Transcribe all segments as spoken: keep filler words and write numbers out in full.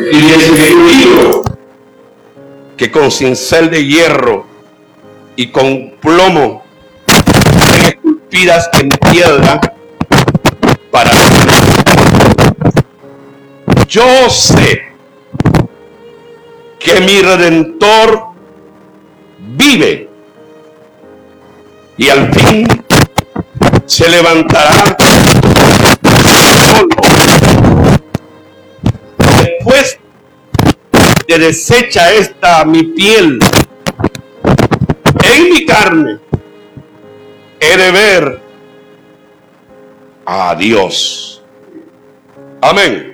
Y dice en el libro que con cincel de hierro y con plomo están esculpidas en piedra para yo sé que mi Redentor vive y al fin se levantará solo. Después de deshecha esta mi piel, en mi carne he de ver a Dios. Amén.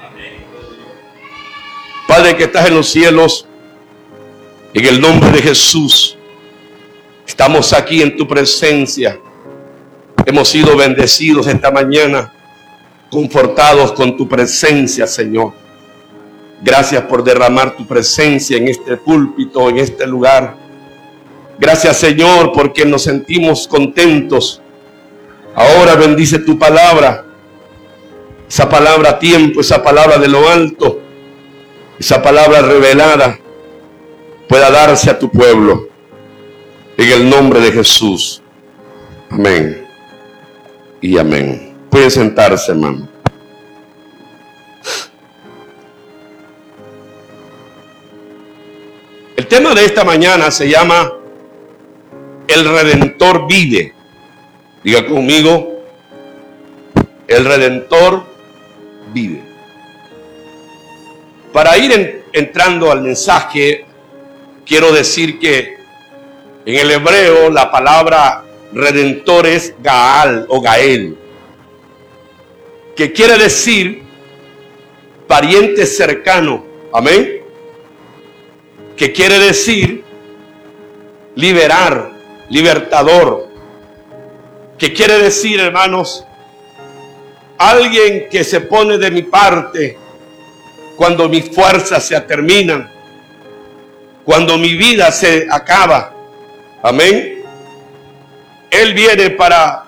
Padre que estás en los cielos, en el nombre de Jesús, estamos aquí en tu presencia. Hemos sido bendecidos esta mañana, confortados con tu presencia, Señor. Gracias por derramar tu presencia en este púlpito, en este lugar. Gracias, Señor, porque nos sentimos contentos. Ahora bendice tu palabra, esa palabra a tiempo, esa palabra de lo alto, esa palabra revelada pueda darse a tu pueblo. En el nombre de Jesús. Amén. Y amén. Pueden sentarse, hermano. El tema de esta mañana se llama El Redentor vive. Diga conmigo, el Redentor vive. Para ir en, entrando al mensaje, quiero decir que en el hebreo la palabra Redentor es Gaal o Gael, que quiere decir pariente cercano. Amén. Que quiere decir liberar, libertador. Que quiere decir, hermanos, alguien que se pone de mi parte cuando mis fuerzas se terminan, cuando mi vida se acaba. Amén. Él viene para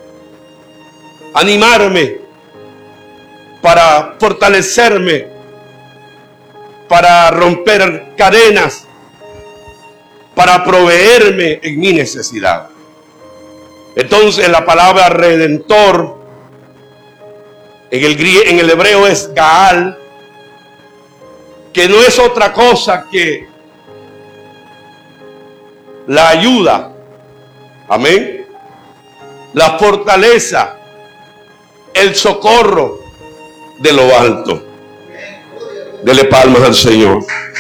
animarme, para fortalecerme, para romper cadenas, para proveerme en mi necesidad. Entonces la palabra redentor en el, en el hebreo es Gaal, que no es otra cosa que la ayuda, amén, la fortaleza, el socorro de lo alto. Dele palmas al Señor.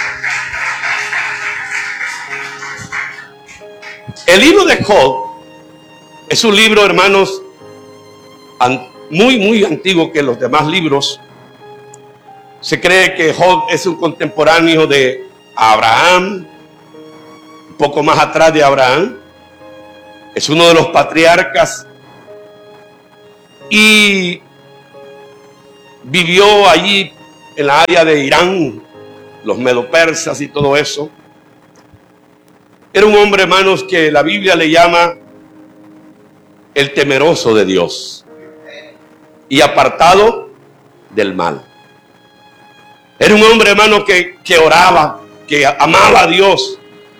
El libro de Job es un libro, hermanos, muy, muy antiguo que los demás libros. Se cree que Job es un contemporáneo de Abraham, un poco más atrás de Abraham. Es uno de los patriarcas y vivió allí en la área de Irán, los medopersas y todo eso. Era un hombre, hermanos, que la Biblia le llama el temeroso de Dios y apartado del mal. Era un hombre, hermano, que, que oraba, que amaba a Dios.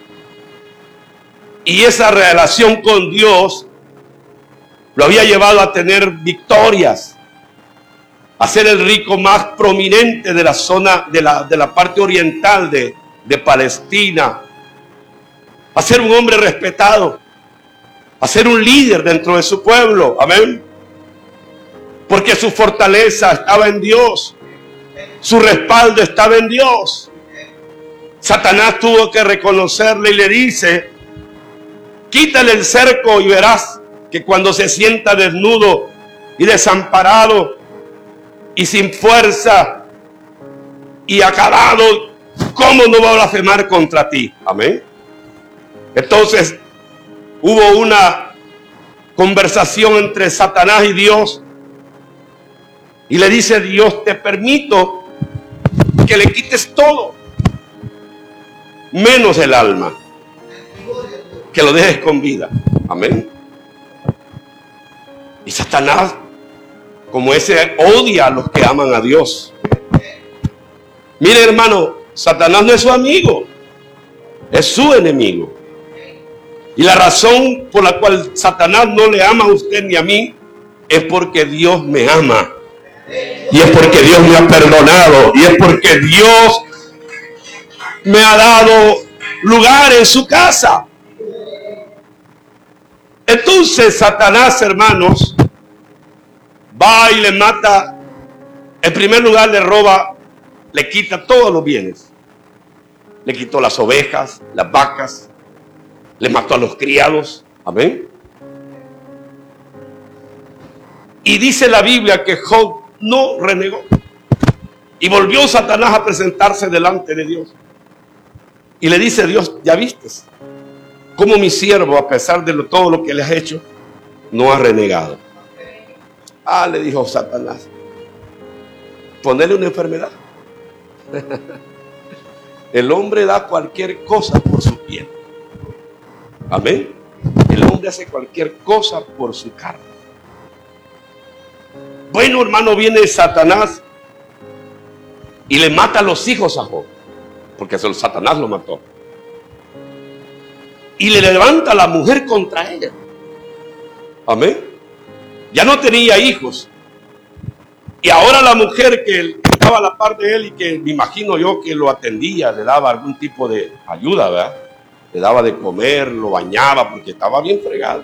Y esa relación con Dios lo había llevado a tener victorias, a ser el rico más prominente de la zona, de la, de la parte oriental de, de Palestina, a ser un hombre respetado, a ser un líder dentro de su pueblo. Amén. Porque su fortaleza estaba en Dios, su respaldo estaba en Dios. Satanás tuvo que reconocerle y le dice: quítale el cerco y verás que cuando se sienta desnudo y desamparado y sin fuerza y acabado, ¿cómo no va a blasfemar contra ti? Amén. Entonces hubo una conversación entre Satanás y Dios, y le dice Dios: te permito que le quites todo, menos el alma, que lo dejes con vida. Amén. Y Satanás, como ese, odia a los que aman a Dios. Mire, hermano, Satanás no es su amigo, es su enemigo. Y la razón por la cual Satanás no le ama a usted ni a mí es porque Dios me ama. Y es porque Dios me ha perdonado. Y es porque Dios me ha dado lugar en su casa. Entonces Satanás, hermanos, va y le mata. En primer lugar le roba, le quita todos los bienes. Le quitó las ovejas, las vacas, le mató a los criados. Amén. Y dice la Biblia que Job no renegó. Y volvió Satanás a presentarse delante de Dios. Y le dice Dios, ya vistes cómo mi siervo, a pesar de lo, todo lo que le has hecho, no ha renegado. Ah, le dijo Satanás, ponerle una enfermedad. El hombre da cualquier cosa por su piel. Amén. El hombre hace cualquier cosa por su carne. Bueno, hermano, viene Satanás y le mata a los hijos a Job, porque Satanás lo mató. Y le levanta a la mujer contra ella. Amén. Ya no tenía hijos. Y ahora la mujer que estaba a la par de él y que me imagino yo que lo atendía, le daba algún tipo de ayuda, ¿verdad? Le daba de comer, lo bañaba porque estaba bien fregado.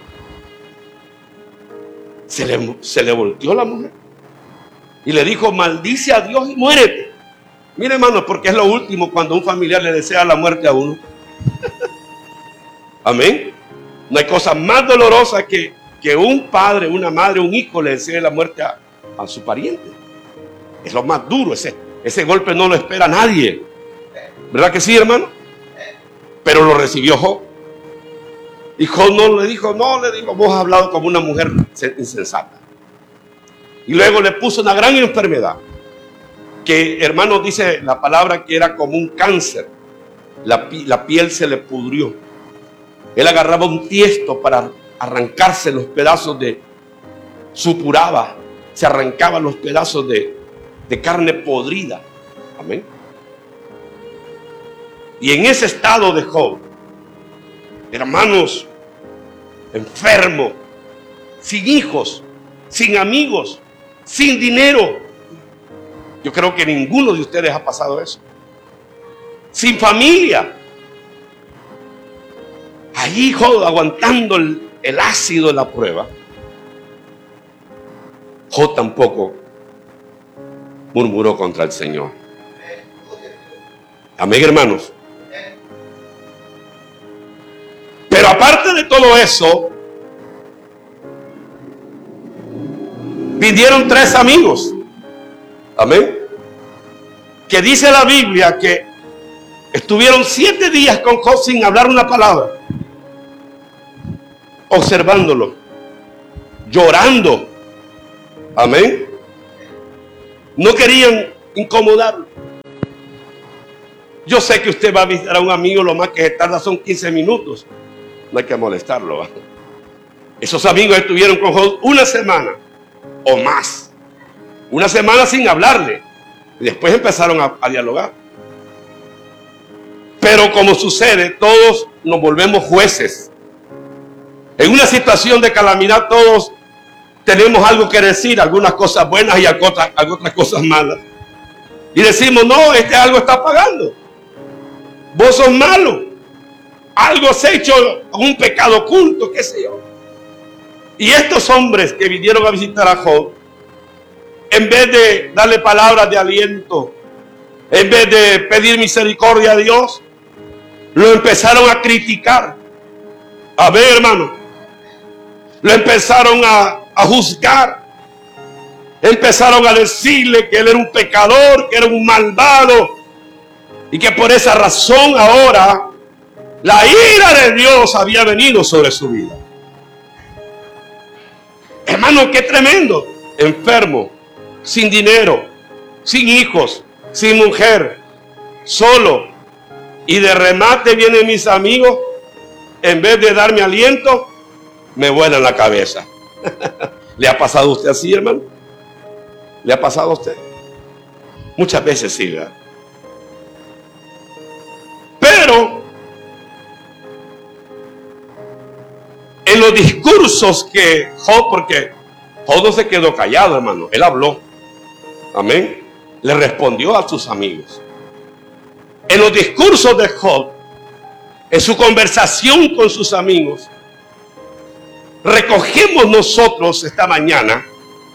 Se le, se le volteó la mujer y le dijo, maldice a Dios y muérete. Mire, hermano, porque es lo último cuando un familiar le desea la muerte a uno. Amén. No hay cosa más dolorosa que, que un padre, una madre, un hijo le desee la muerte a, a su pariente. Es lo más duro. Ese, ese golpe no lo espera nadie. ¿Verdad que sí, hermano? Pero lo recibió Job. Y Job no le dijo, no, le dijo, vos has hablado como una mujer insensata. Y luego le puso una gran enfermedad. Que, hermano, dice la palabra que era como un cáncer. La, la piel se le pudrió. Él agarraba un tiesto para arrancarse los pedazos de, supuraba, se arrancaban los pedazos de, de carne podrida. Amén. Y en ese estado de Job, hermanos, enfermo, sin hijos, sin amigos, sin dinero. Yo creo que ninguno de ustedes ha pasado eso. Sin familia. Allí Job aguantando el, el ácido de la prueba. Job tampoco murmuró contra el Señor. Amén, hermanos. Pero aparte de todo eso, vinieron tres amigos. Amén. Que dice la Biblia que estuvieron siete días con Job sin hablar una palabra. Observándolo, llorando. Amén. No querían incomodarlo. Yo sé que usted va a visitar a un amigo, lo más que se tarda son quince minutos. No hay que molestarlo, ¿va? Esos amigos estuvieron con Job una semana o más. Una semana sin hablarle. Y después empezaron a, a dialogar. Pero como sucede, todos nos volvemos jueces. En una situación de calamidad todos tenemos algo que decir, algunas cosas buenas y otras, otras cosas malas. Y decimos, no, este algo está pagando. Vos sos malo. Algo has hecho, un pecado oculto, qué sé yo. Y estos hombres que vinieron a visitar a Job, en vez de darle palabras de aliento, en vez de pedir misericordia a Dios, lo empezaron a criticar. A ver, hermano. Lo empezaron a, a juzgar. Empezaron a decirle que él era un pecador, que era un malvado. Y que por esa razón ahora la ira de Dios había venido sobre su vida. Hermano, qué tremendo. Enfermo, sin dinero, sin hijos, sin mujer, solo. Y de remate vienen mis amigos, en vez de darme aliento, me vuelan la cabeza. ¿Le ha pasado a usted así, hermano? ¿Le ha pasado a usted? Muchas veces sí, ¿verdad? los discursos que Job, porque Job no se quedó callado, hermano, él habló. Amén. Le respondió a sus amigos. En los discursos de Job, en su conversación con sus amigos, recogemos nosotros esta mañana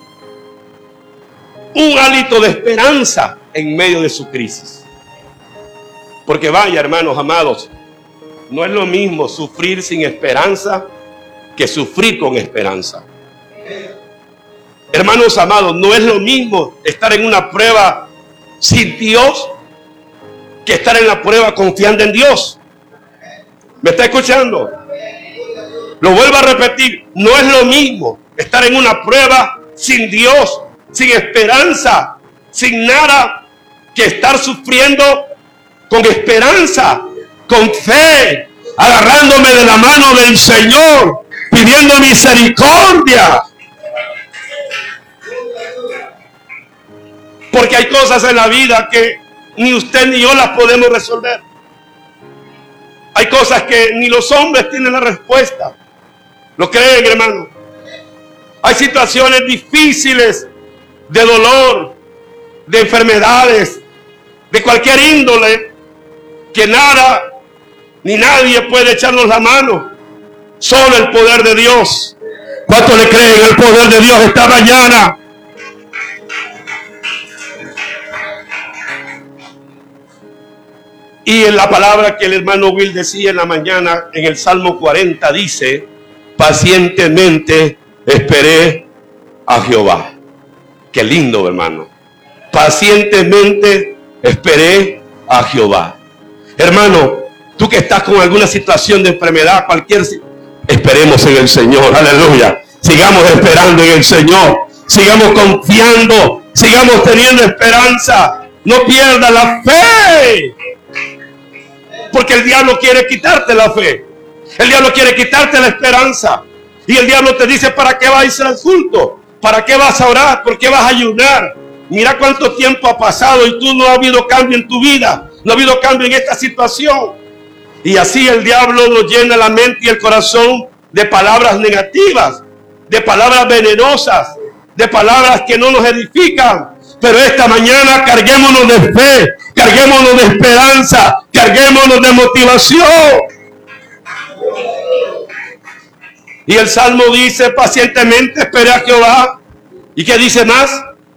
un hálito de esperanza en medio de su crisis. Porque vaya, hermanos amados, no es lo mismo sufrir sin esperanza que sufrir con esperanza. Hermanos amados, no es lo mismo estar en una prueba sin Dios que estar en la prueba confiando en Dios. ¿Me está escuchando? Lo vuelvo a repetir, no es lo mismo estar en una prueba sin Dios, sin esperanza, sin nada, que estar sufriendo con esperanza, con fe, agarrándome de la mano del Señor, pidiendo misericordia. Porque hay cosas en la vida que ni usted ni yo las podemos resolver. Hay cosas que ni los hombres tienen la respuesta. ¿Lo creen, hermano? Hay situaciones difíciles de dolor, de enfermedades, de cualquier índole, que nada ni nadie puede echarnos la mano. Solo el poder de Dios. ¿Cuánto le creen el poder de Dios esta mañana? Y en la palabra que el hermano Will decía en la mañana, en el Salmo cuarenta, dice: pacientemente esperé a Jehová. Qué lindo, hermano. Pacientemente esperé a Jehová. Hermano, tú que estás con alguna situación de enfermedad, cualquier, esperemos en el Señor. Aleluya. Sigamos esperando en el Señor. Sigamos confiando. Sigamos teniendo esperanza. No pierdas la fe. Porque el diablo quiere quitarte la fe. El diablo quiere quitarte la esperanza. Y el diablo te dice: ¿para qué vas a ir al culto? ¿Para qué vas a orar? ¿Por qué vas a ayunar? Mira cuánto tiempo ha pasado y tú no ha habido cambio en tu vida. No ha habido cambio en esta situación. Y así el diablo nos llena la mente y el corazón de palabras negativas, de palabras venenosas, de palabras que no nos edifican. Pero esta mañana carguémonos de fe, carguémonos de esperanza, carguémonos de motivación. Y el Salmo dice: pacientemente esperé a Jehová. ¿Y qué dice más?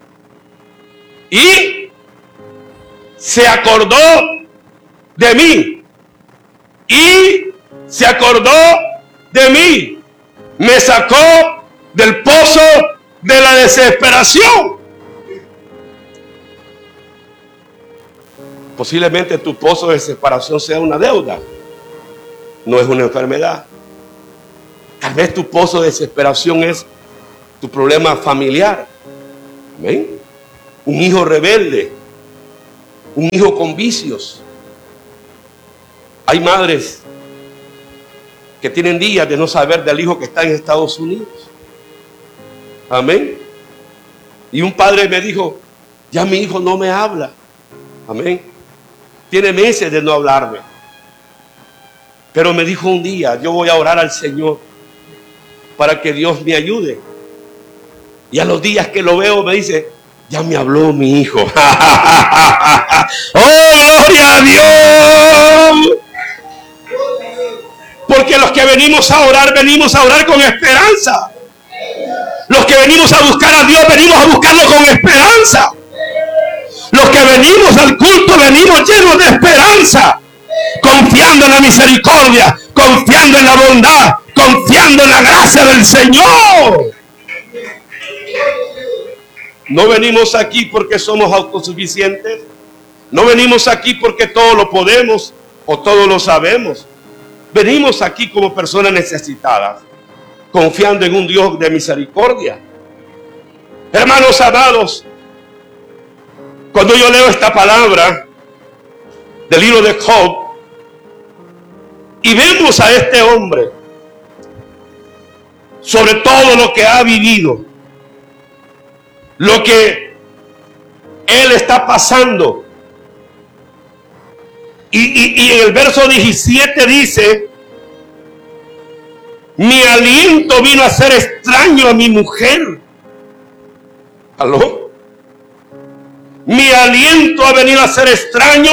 Y se acordó de mí. Y se acordó de mí. Me sacó del pozo de la desesperación. Posiblemente tu pozo de desesperación sea una deuda, no es una enfermedad. Tal vez tu pozo de desesperación es tu problema familiar. ¿Amén? Un hijo rebelde, un hijo con vicios. Hay madres que tienen días de no saber del hijo que está en Estados Unidos. Amén. Y un padre me dijo: ya mi hijo no me habla. Amén. Tiene meses de no hablarme. Pero me dijo un día: yo voy a orar al Señor para que Dios me ayude. Y a los días que lo veo me dice: ya me habló mi hijo. ¡Oh, gloria a Dios! Porque los que venimos a orar, venimos a orar con esperanza. Los que venimos a buscar a Dios, venimos a buscarlo con esperanza. Los que venimos al culto, venimos llenos de esperanza, confiando en la misericordia, confiando en la bondad, confiando en la gracia del Señor. No venimos aquí porque somos autosuficientes. No venimos aquí porque todo lo podemos o todo lo sabemos. Venimos aquí como personas necesitadas, confiando en un Dios de misericordia. Hermanos amados, cuando yo leo esta palabra del libro de Job y vemos a este hombre, sobre todo lo que ha vivido, lo que él está pasando, y, y, y en el verso diecisiete dice: Mi aliento vino a ser extraño a mi mujer. ¿Aló? Mi aliento ha venido a ser extraño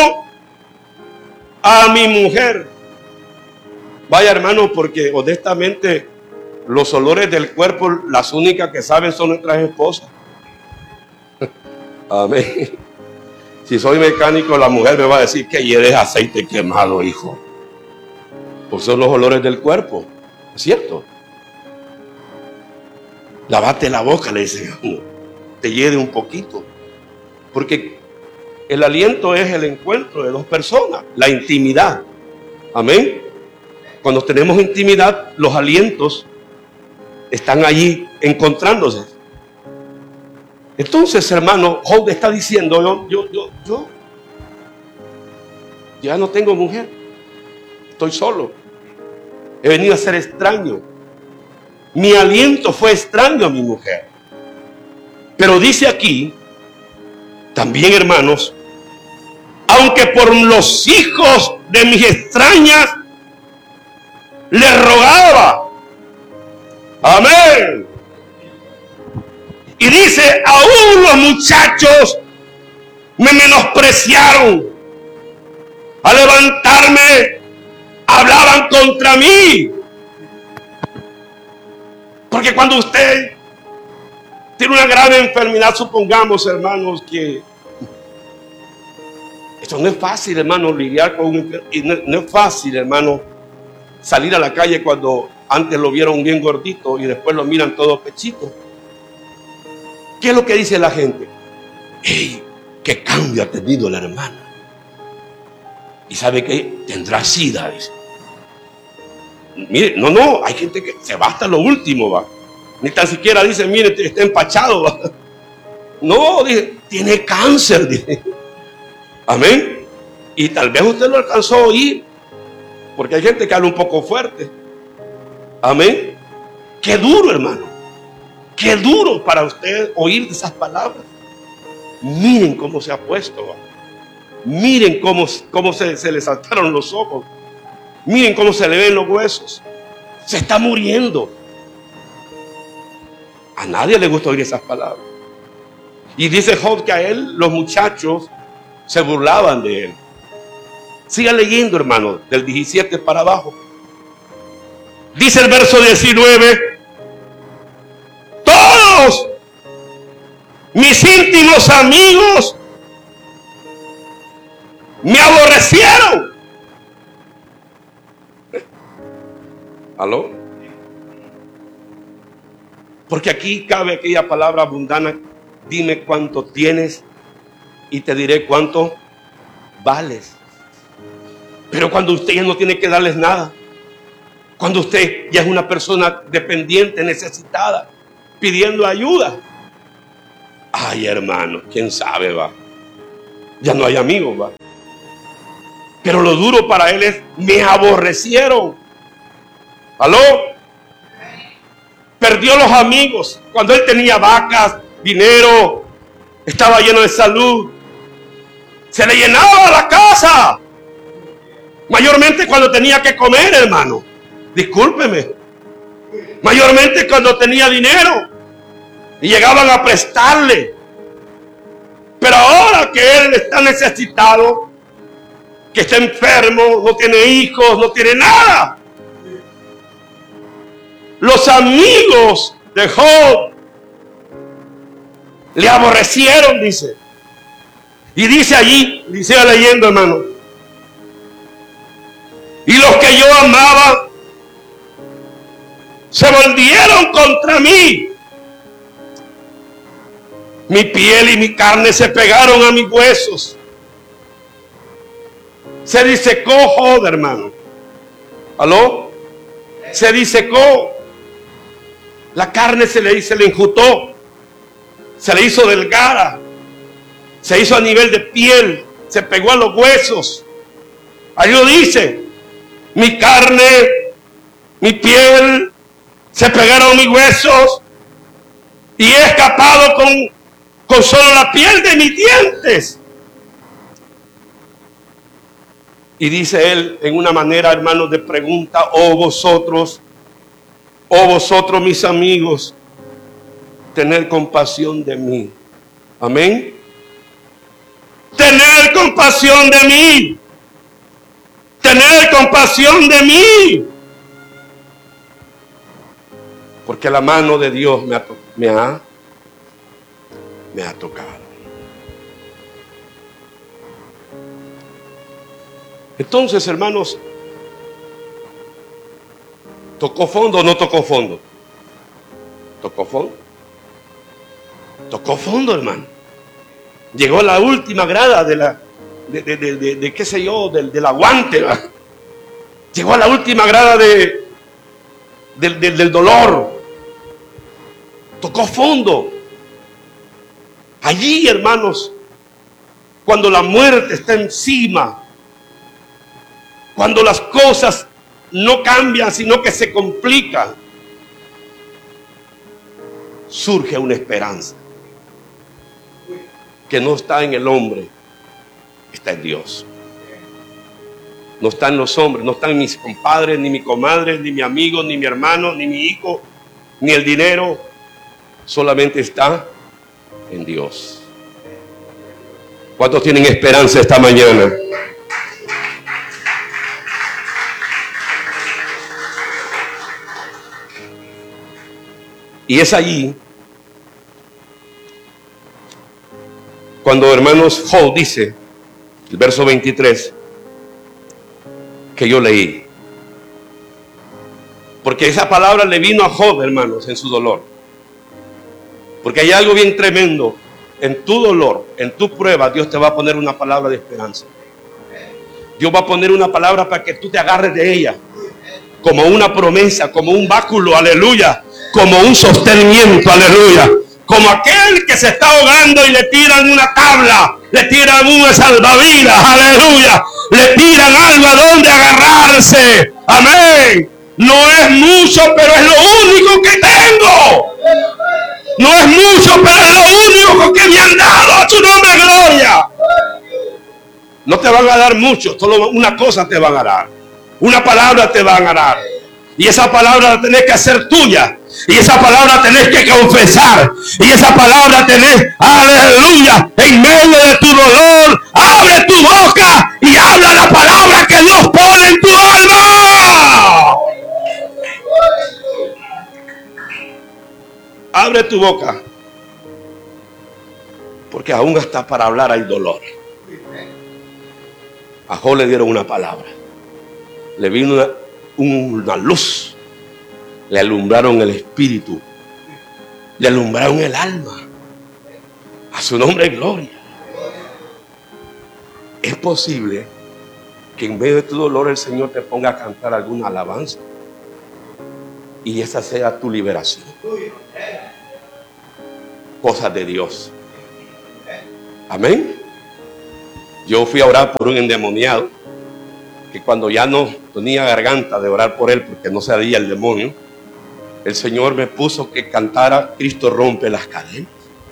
a mi mujer. Vaya, hermano, porque honestamente los olores del cuerpo, las únicas que saben son nuestras esposas. Amén. Si soy mecánico, la mujer me va a decir que eres aceite quemado, hijo. Pues son los olores del cuerpo, ¿es cierto? Lavate la boca, le dice, te hiede un poquito. Porque el aliento es el encuentro de dos personas, la intimidad. Amén. Cuando tenemos intimidad, los alientos están allí encontrándose. Entonces, hermano, Job está diciendo, yo, yo, yo, yo, ya no tengo mujer, estoy solo, he venido a ser extraño, mi aliento fue extraño a mi mujer. Pero dice aquí, también, hermanos, aunque por los hijos de mis extrañas le rogaba, amén. Y dice, aún los muchachos me menospreciaron. Al levantarme, hablaban contra mí. Porque cuando usted tiene una grave enfermedad, supongamos, hermanos, que esto no es fácil, hermano, lidiar con un, y no, no es fácil, hermano, salir a la calle cuando antes lo vieron bien gordito y después lo miran todo pechito. ¿Qué es lo que dice la gente? ¡Ey! ¿Qué cambio ha tenido la hermana? Y sabe que tendrá sida, dice. Mire, no, no, hay gente que se va hasta lo último, va. Ni tan siquiera dice, mire, está empachado, va. No, dice, tiene cáncer, dice. Amén. Y tal vez usted lo alcanzó a oír, porque hay gente que habla un poco fuerte. Amén. Qué duro, hermano. Qué duro para usted oír esas palabras. Miren cómo se ha puesto, ¿va? Miren cómo, cómo se, se le saltaron los ojos. Miren cómo se le ven los huesos. Se está muriendo. A nadie le gusta oír esas palabras. Y dice Job que a él los muchachos se burlaban de él. Siga leyendo, hermano, del diecisiete para abajo. Dice el verso diecinueve. Todos mis íntimos amigos me aborrecieron. ¿Aló? Porque aquí cabe aquella palabra abundante. Dime cuánto tienes y te diré cuánto vales. Pero cuando usted ya no tiene que darles nada, cuando usted ya es una persona dependiente, necesitada, pidiendo ayuda, ay, hermano, quién sabe, va, ya no hay amigos, va. Pero lo duro para él es, me aborrecieron. ¿Aló? Perdió los amigos. Cuando él tenía vacas, dinero, estaba lleno de salud, se le llenaba la casa. Mayormente cuando tenía que comer, hermano. Discúlpeme. Mayormente cuando tenía dinero y llegaban a prestarle. Pero ahora que él está necesitado, que está enfermo, no tiene hijos, no tiene nada, los amigos de Job le aborrecieron, dice. Y dice allí, dice leyendo, hermano, y los que yo amaba se volvieron contra mí. Mi piel y mi carne se pegaron a mis huesos. Se disecó Job, hermano. ¿Aló? Se disecó. La carne se le, se le enjutó. Se le hizo delgada. Se hizo a nivel de piel. Se pegó a los huesos. Ahí lo dice. Mi carne, mi piel, se pegaron a mis huesos. Y he escapado con, con solo la piel de mis dientes. Y dice él en una manera, hermanos, de pregunta: oh vosotros Oh vosotros mis amigos, tened compasión de mí. Amén. Tener compasión de mí. Tener compasión de mí. Porque la mano de Dios me ha, me ha, me ha tocado. Entonces, hermanos, ¿tocó fondo o no tocó fondo? ¿Tocó fondo? Tocó fondo, hermano. Llegó a la última grada de la, de, de, de, de, de qué sé yo, del, del aguante, ¿verdad? Llegó a la última grada de, del, del, del dolor. Tocó fondo. Allí, hermanos, cuando la muerte está encima, cuando las cosas no cambian, sino que se complican, surge una esperanza que no está en el hombre, está en Dios. No está en los hombres, no están mis compadres, ni mi comadre, ni mi amigo, ni mi hermano, ni mi hijo, ni el dinero. Solamente está en Dios. ¿Cuántos tienen esperanza esta mañana? Y es allí cuando, hermanos, Job dice, el verso veintitrés, que yo leí. Porque esa palabra le vino a Job, hermanos, en su dolor. Porque hay algo bien tremendo. En tu dolor, en tu prueba, Dios te va a poner una palabra de esperanza. Dios va a poner una palabra para que tú te agarres de ella. Como una promesa, como un báculo, aleluya. Como un sostenimiento, aleluya. Como aquel que se está ahogando y le tiran una tabla, le tiran una salvavidas, aleluya. Le tiran algo a donde agarrarse. Amén. No es mucho, pero es lo único que tengo. No es mucho, pero es lo único que me han dado. A su nombre, gloria. No te van a dar mucho, solo una cosa te van a dar. Una palabra te van a dar. Y esa palabra la tenés que hacer tuya. Y esa palabra tenés que confesar. Y esa palabra tenés, aleluya, en medio de tu dolor, abre tu boca y habla la palabra que Dios pone en tu alma. Abre tu boca. Porque aún hasta para hablar hay dolor. A Job le dieron una palabra. Le vino una, una luz. Le alumbraron el espíritu. Le alumbraron el alma. A su nombre, gloria. Es posible que en medio de tu dolor el Señor te ponga a cantar alguna alabanza. Y esa sea tu liberación. Cosas de Dios. Amén. Yo fui a orar por un endemoniado que cuando ya no tenía garganta de orar por él porque no sabía el demonio, el Señor me puso que cantara Cristo rompe las cadenas.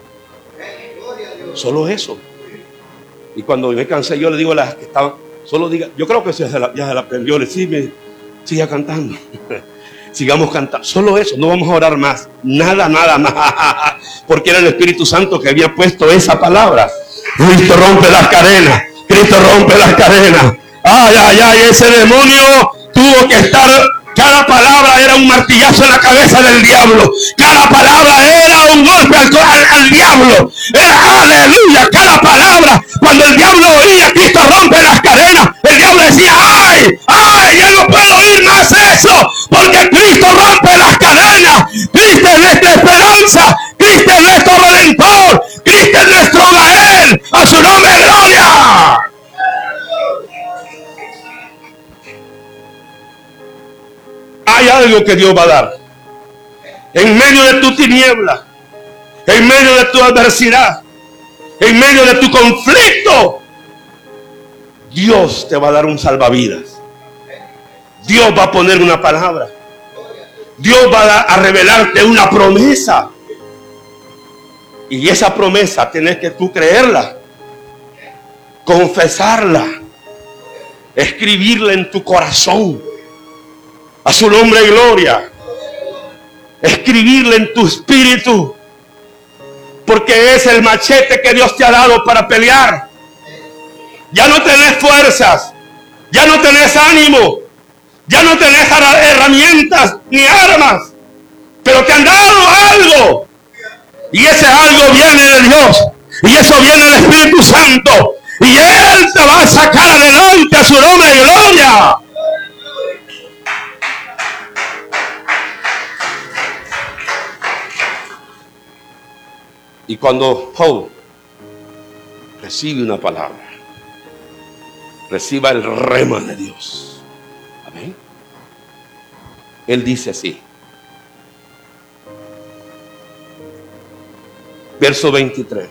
Solo eso. Y cuando me cansé, yo le digo a las que estaban, solo diga, yo creo que ya se la, ya se la aprendió, le sigue, siga cantando. Sigamos cantando. Solo eso, no vamos a orar más. Nada, nada más. Porque era el Espíritu Santo que había puesto esa palabra. Cristo rompe las cadenas. Cristo rompe las cadenas. Ay, ay, ay, ese demonio tuvo que estar. Cada palabra era un martillazo en la cabeza del diablo. Cada palabra era un golpe al, al, al diablo. Era, aleluya, cada palabra. Cuando el diablo oía Cristo rompe las cadenas, el diablo decía, ay, ay, ya no puedo oír más eso. Porque Cristo rompe las cadenas. Cristo es nuestra esperanza. Cristo es nuestro redentor. Cristo es nuestro Gael. A su nombre, gloria. Hay algo que Dios va a dar. En medio de tu tiniebla, en medio de tu adversidad, en medio de tu conflicto, Dios te va a dar un salvavidas. Dios va a poner una palabra. Dios va a revelarte una promesa. Y esa promesa tienes que tú creerla, confesarla, escribirla en tu corazón. A su nombre, gloria. escribirle en tu espíritu, porque es el machete que Dios te ha dado para pelear. Ya no tenés fuerzas, ya no tenés ánimo, ya no tenés herramientas ni armas, pero te han dado algo, y ese algo viene de Dios, y eso viene del Espíritu Santo, y Él te va a sacar adelante a su nombre y gloria. Y cuando Paul recibe una palabra, reciba el rema de Dios, amén, él dice así, verso veintitrés: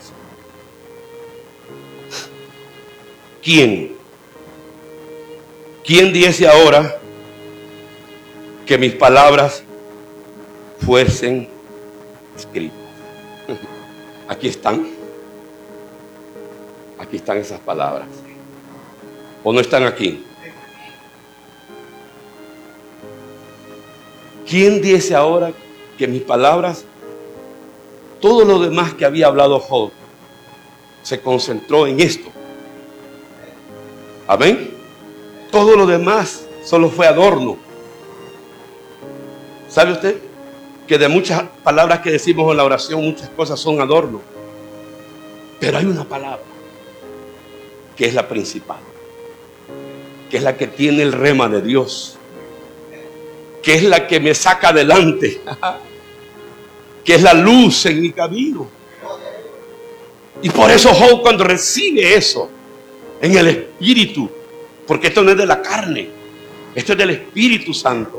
¿Quién? ¿Quién dice ahora que mis palabras fuesen escritas? Aquí están. Aquí están esas palabras. ¿O no están aquí? ¿Quién dice ahora que mis palabras, todo lo demás que había hablado Job, se concentró en esto? Amén. Todo lo demás solo fue adorno. ¿Sabe usted que de muchas palabras que decimos en la oración, muchas cosas son adorno? Pero hay una palabra que es la principal, que es la que tiene el rema de Dios, que es la que me saca adelante, que es la luz en mi camino. Y por eso Job, cuando recibe eso en el Espíritu, porque esto no es de la carne, esto es del Espíritu Santo,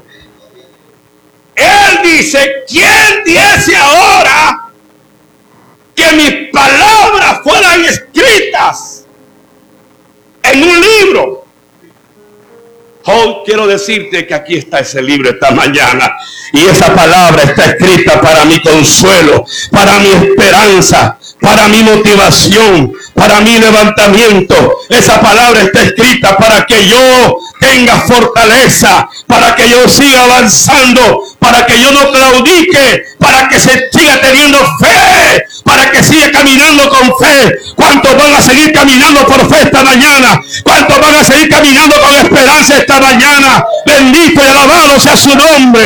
él dice: ¿quién dice ahora que mis palabras fueran escritas en un libro? Job, quiero decirte que aquí está ese libro esta mañana, y esa palabra está escrita para mi consuelo, para mi esperanza, para mi motivación, para mi levantamiento. Esa palabra está escrita para que yo tenga fortaleza, para que yo siga avanzando, para que yo no claudique, para que se siga teniendo fe, para que siga caminando con fe. ¿Cuántos van a seguir caminando por fe esta mañana? ¿Cuántos van a seguir caminando con esperanza esta mañana? Bendito y alabado sea su nombre.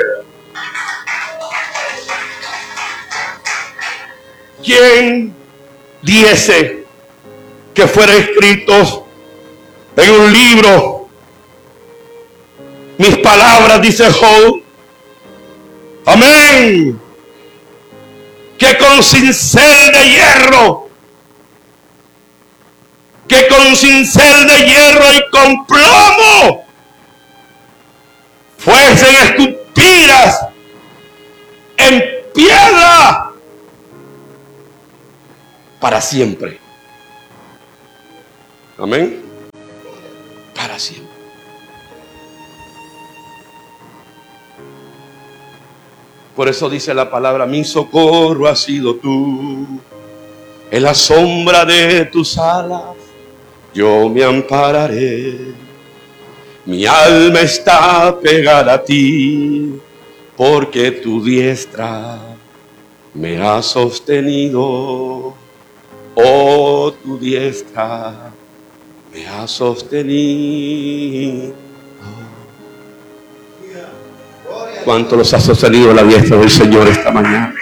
¿Quién diese que fuera escritos en un libro mis palabras, dice Job, amén, que con cincel de hierro, que con cincel de hierro y con plomo fuesen esculpidas en piedra para siempre. Amén. Para siempre. Por eso dice la palabra: mi socorro has sido tú, en la sombra de tus alas yo me ampararé. Mi alma está pegada a ti, porque tu diestra me ha sostenido. Oh, tu diestra me ha sostenido. ¿Cuánto los ha sostenido la diestra del Señor esta mañana?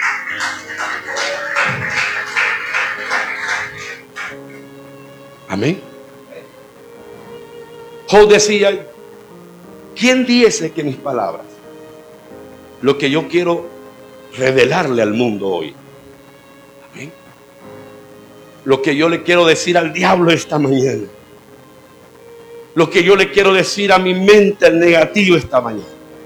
Amén. Job decía: ¿quién dice que mis palabras, lo que yo quiero revelarle al mundo hoy, amén, lo que yo le quiero decir al diablo esta mañana, lo que yo le quiero decir a mi mente el negativo esta mañana,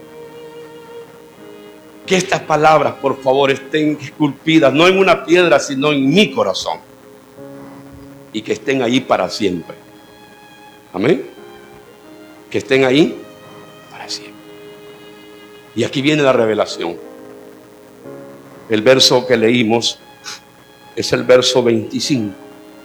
que estas palabras, por favor, estén esculpidas no en una piedra, sino en mi corazón, y que estén ahí para siempre? Amén. Que estén ahí para siempre. Y aquí viene la revelación. El verso que leímos es el verso veinticinco.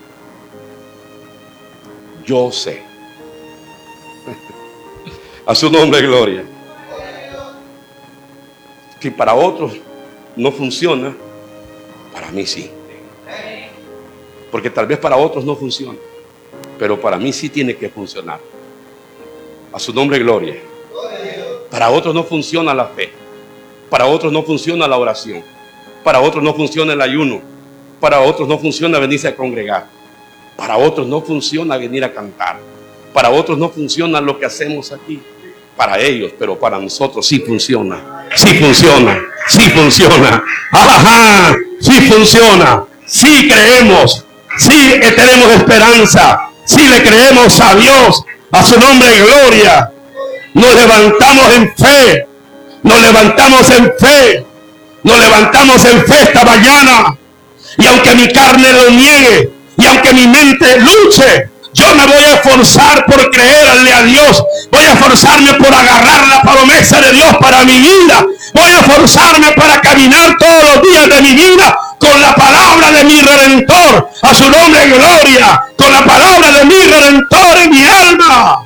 Yo sé. A su nombre, gloria. Si para otros no funciona, para mí sí. Porque tal vez para otros no funciona, pero para mí sí tiene que funcionar. A su nombre, gloria. Para otros no funciona la fe. Para otros no funciona la oración. Para otros no funciona el ayuno. Para otros no funciona venirse a congregar. Para otros no funciona venir a cantar. Para otros no funciona lo que hacemos aquí. Para ellos, pero para nosotros sí funciona. Sí funciona. Sí funciona. Ajá, sí funciona. Sí creemos. Sí tenemos esperanza. Sí le creemos a Dios. A su nombre, gloria. Nos levantamos en fe. Nos levantamos en fe. Nos levantamos en fe esta mañana. Y aunque mi carne lo niegue, y aunque mi mente luche, yo me voy a esforzar por creerle a Dios. Voy a esforzarme por agarrar la promesa de Dios para mi vida. Voy a esforzarme para caminar todos los días de mi vida con la palabra de mi Redentor. A su nombre, gloria. Con la palabra de mi Redentor en mi alma.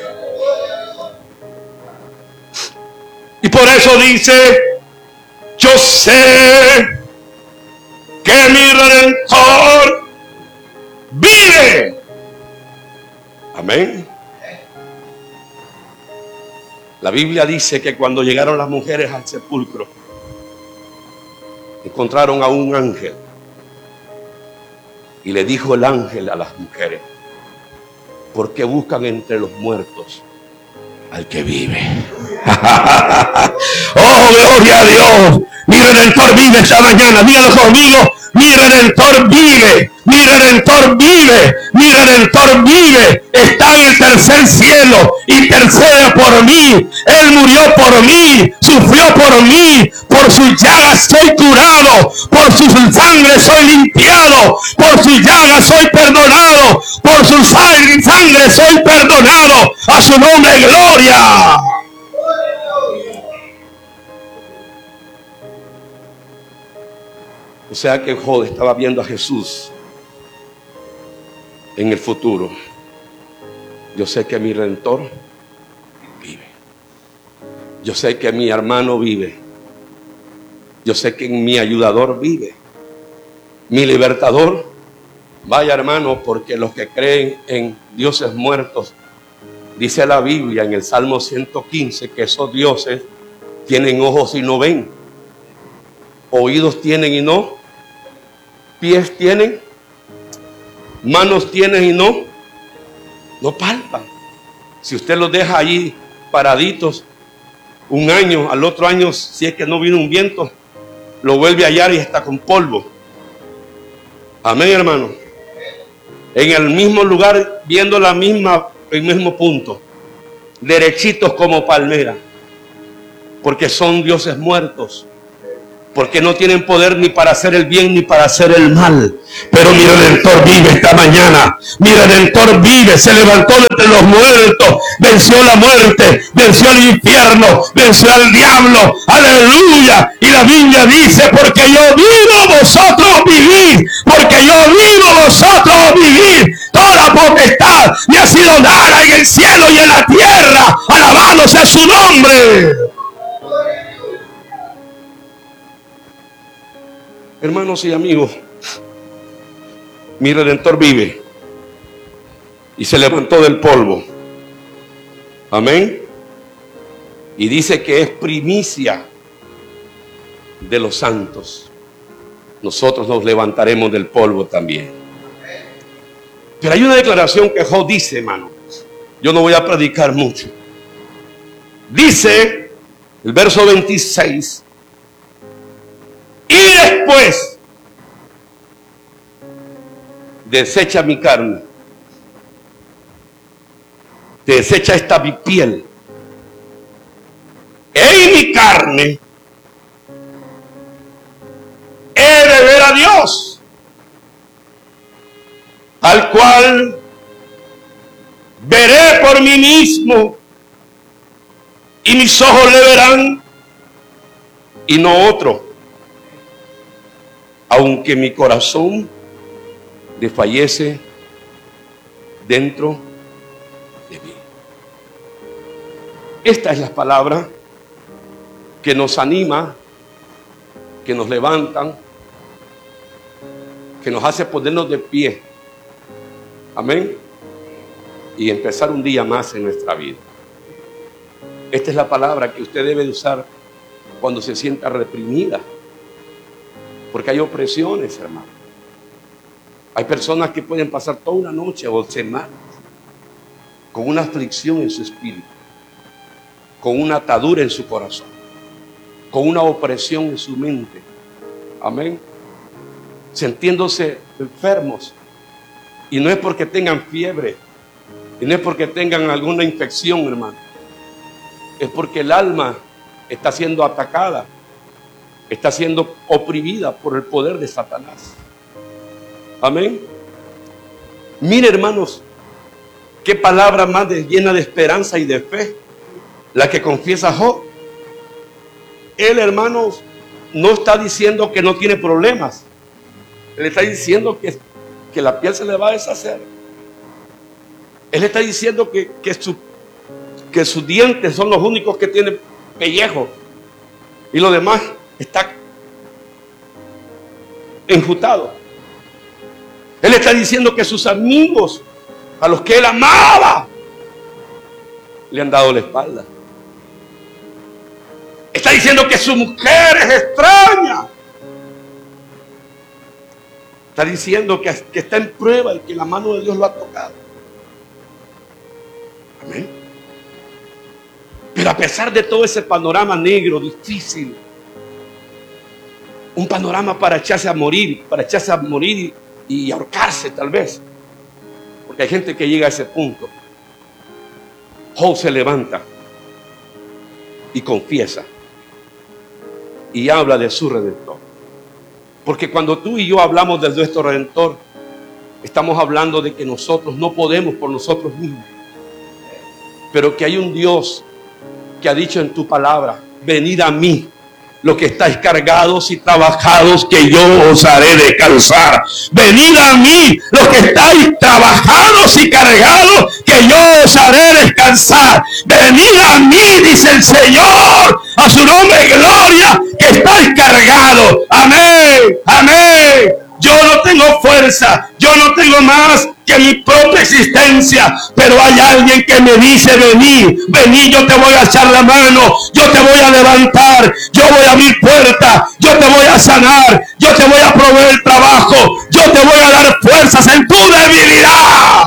Y por eso dice, yo sé que mi Redentor vive. Amén. La Biblia dice que cuando llegaron las mujeres al sepulcro, encontraron a un ángel. Y le dijo el ángel a las mujeres, ¿por qué buscan entre los muertos al que vive? Oh, gloria a Dios. Mi Redentor vive esta mañana. Dígalo conmigo. Mi Redentor vive. Mi Redentor vive. Mi Redentor vive. Está en el tercer cielo. Intercede por mí. Él murió por mí. Sufrió por mí. Por sus llagas soy curado. Por su sangre soy limpiado. Por sus llagas soy perdonado. Por su sangre soy perdonado. A su nombre, gloria. O sea que Job estaba viendo a Jesús en el futuro. Yo sé que mi Redentor vive. Yo sé que mi hermano vive. Yo sé que mi ayudador vive. Mi libertador. Vaya, hermano, porque los que creen en dioses muertos, dice la Biblia en el Salmo ciento quince que esos dioses tienen ojos y no ven, oídos tienen y no, pies tienen, manos tienen y no, no palpan. Si usted los deja allí paraditos un año, al otro año, si es que no vino un viento, lo vuelve a hallar y está con polvo. Amén, hermano. En el mismo lugar, viendo la misma, el mismo punto, derechitos como palmera, porque son dioses muertos. Porque no tienen poder ni para hacer el bien ni para hacer el mal. Pero mi Redentor vive esta mañana. Mi Redentor vive, se levantó entre los muertos, venció la muerte, venció el infierno, venció al diablo. Aleluya. Y la Biblia dice, porque yo vivo, vosotros vivís. Porque yo vivo, vosotros vivís. Toda potestad me ha sido dada en el cielo y en la tierra. Alabado sea su nombre. Hermanos y amigos, mi Redentor vive y se levantó del polvo. Amén. Y dice que es primicia de los santos. Nosotros nos levantaremos del polvo también. Pero hay una declaración que Job dice, hermano. Yo no voy a predicar mucho. Dice el verso veintiséis. Y después desecha mi carne, desecha esta mi piel, en mi carne he de ver a Dios, al cual veré por mí mismo, y mis ojos le verán y no otro. Aunque mi corazón desfallece dentro de mí. Esta es la palabra que nos anima que nos levantan, que nos hace ponernos de pie. Amén. Y empezar un día más en nuestra vida. Esta es la palabra que usted debe usar cuando se sienta reprimida. Porque hay opresiones, hermano. Hay personas que pueden pasar toda una noche o semanas con una aflicción en su espíritu, con una atadura en su corazón, con una opresión en su mente. Amén. Sintiéndose enfermos. Y no es porque tengan fiebre, y no es porque tengan alguna infección, hermano. Es porque el alma está siendo atacada, está siendo oprimida por el poder de Satanás. Amén. Mire, hermanos, qué palabra más de, llena de esperanza y de fe, la que confiesa Job. Él, hermanos, no está diciendo que no tiene problemas. Él está diciendo que, que la piel se le va a deshacer. Él está diciendo que, que, su, que sus dientes son los únicos que tienen pellejo. Y lo demás está enjutado. Él está diciendo que sus amigos, a los que él amaba, le han dado la espalda. Está diciendo que su mujer es extraña. Está diciendo que, que está en prueba y que la mano de Dios lo ha tocado. Amén. Pero a pesar de todo ese panorama negro, difícil, un panorama para echarse a morir, para echarse a morir y, y ahorcarse tal vez, porque hay gente que llega a ese punto. Job se levanta y confiesa y habla de su Redentor. Porque cuando tú y yo hablamos de nuestro Redentor, estamos hablando de que nosotros no podemos por nosotros mismos, pero que hay un Dios que ha dicho en tu palabra: venid a mí, los que estáis cargados y trabajados, que yo os haré descansar. Venid a mí, los que estáis trabajados y cargados, que yo os haré descansar. Venid a mí, dice el Señor, a su nombre gloria, que estáis cargados. Amén, amén. Yo no tengo fuerza, yo no tengo más que mi propia existencia, pero hay alguien que me dice: vení, vení, yo te voy a echar la mano, yo te voy a levantar, yo voy a abrir puertas, yo te voy a sanar, yo te voy a proveer el trabajo, yo te voy a dar fuerzas en tu debilidad.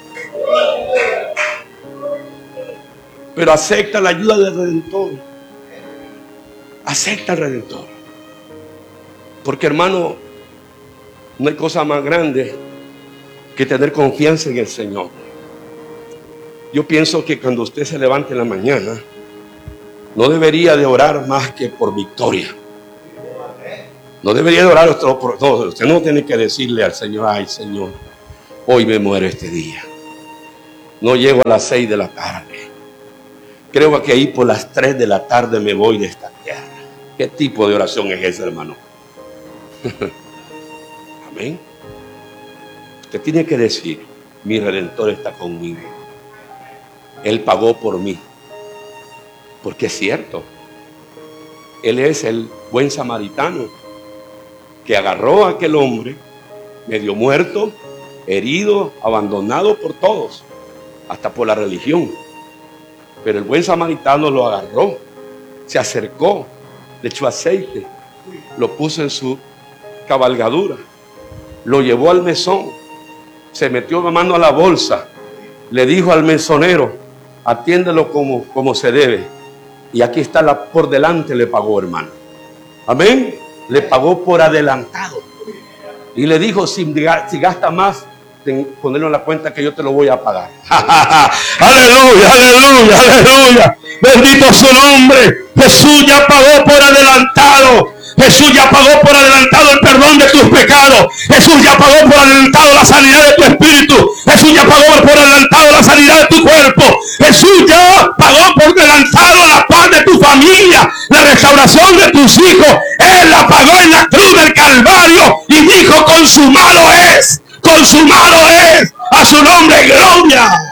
Pero acepta la ayuda del Redentor. Acepta al Redentor. Porque, hermano, no hay cosa más grande que tener confianza en el Señor. Yo pienso que cuando usted se levante en la mañana, no debería de orar más que por victoria. No debería de orar por todo. Usted no tiene que decirle al Señor: ay, Señor, hoy me muero este día. No llego a las seis de la tarde. Creo que ahí por las tres de la tarde me voy de esta tierra. ¿Qué tipo de oración es esa, hermano? Amén. Usted tiene que decir: mi Redentor está conmigo. Él pagó por mí. Porque es cierto. Él es el buen samaritano que agarró a aquel hombre medio muerto, herido, abandonado por todos, hasta por la religión. Pero el buen samaritano lo agarró, se acercó, le echó aceite, lo puso en su cabalgadura, lo llevó al mesón, se metió la mano a la bolsa, le dijo al mesonero: atiéndelo como, como se debe. Y aquí está, la, por delante le pagó, hermano. Amén. Le pagó por adelantado. Y le dijo: si, si gasta más, ponerlo en la cuenta que yo te lo voy a pagar. Aleluya, aleluya, aleluya. Bendito su nombre. Jesús ya pagó por adelantado. Jesús ya pagó por adelantado el perdón de tus pecados. Jesús ya pagó por adelantado la sanidad de tu espíritu. Jesús ya pagó por adelantado la sanidad de tu cuerpo. Jesús ya pagó por adelantado la paz de tu familia, la restauración de tus hijos. Él la pagó en la cruz del Calvario y dijo: consumado es, consumado es. A su nombre gloria.